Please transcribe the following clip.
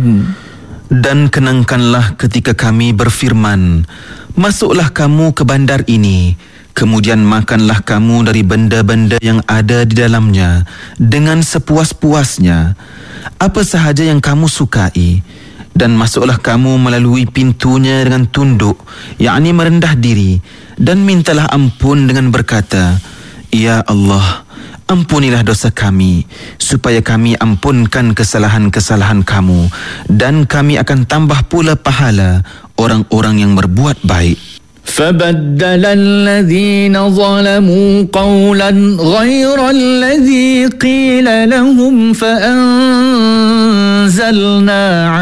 Dan kenangkanlah ketika kami berfirman, masuklah kamu ke bandar ini, kemudian makanlah kamu dari benda-benda yang ada di dalamnya dengan sepuas-puasnya, apa sahaja yang kamu sukai. Dan masuklah kamu melalui pintunya dengan tunduk, yakni merendah diri, dan mintalah ampun dengan berkata, Ya Allah, ampunilah dosa kami, supaya kami ampunkan kesalahan-kesalahan kamu, dan kami akan tambah pula pahala orang-orang yang berbuat baik. فبدل الذين ظلموا قولا غير الذي قيل لهم فأنزلنا